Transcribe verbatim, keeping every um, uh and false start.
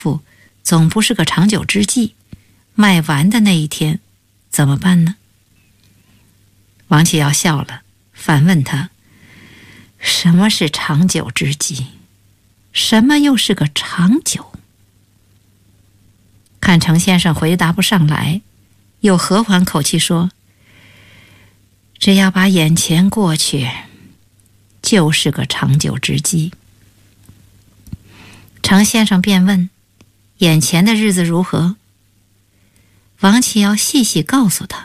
总不是个长久之计，卖完的那一天怎么办呢？王启尧笑了，反问他：什么是长久之计？什么又是个长久？看程先生回答不上来，又和缓口气说：只要把眼前过去，就是个长久之计。程先生便问：眼前的日子如何？王启尧细细告诉他：